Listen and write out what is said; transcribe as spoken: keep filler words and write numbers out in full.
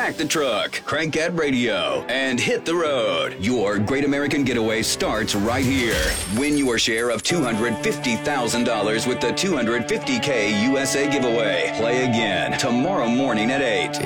pack the truck, crank that radio, and hit the road. Your Great American Getaway starts right here. Win your share of two hundred fifty thousand dollars with the two hundred fifty K U S A giveaway. Play again tomorrow morning at eight.